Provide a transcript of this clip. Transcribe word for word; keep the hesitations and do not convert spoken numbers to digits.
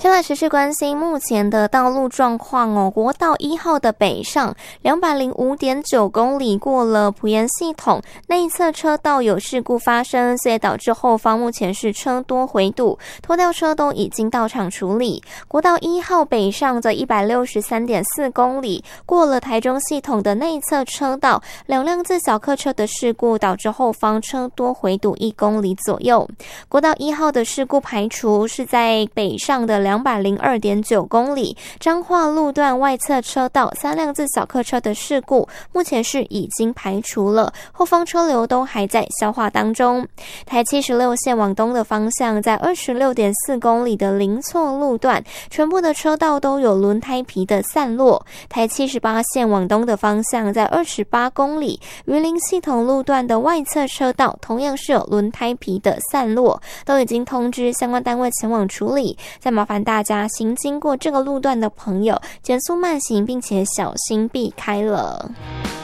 先来持续关心目前的道路状况哦。国道一号的北上 两百零五点九公里过了埔盐系统，内侧车道有事故发生，所以导致后方目前是车多回堵，拖吊车都已经到场处理。国道一号北上则 一百六十三点四公里过了台中系统的内侧车道，两辆自小客车的事故导致后方车多回堵一公里左右。国道一号的事故排除是在北上的 两百零二点九公里彰化路段外侧车道三辆自小客车的事故，目前是已经排除了，后方车流都还在消化当中。台七十六线往东的方向，在 二十六点四公里的林错路段，全部的车道都有轮胎皮的散落。台七十八线往东的方向，在二十八公里云林系统路段的外侧车道，同样是有轮胎皮的散落，都已经通知相关单位前往处理。再麻烦大家行经过这个路段的朋友减速慢行，并且小心避开了。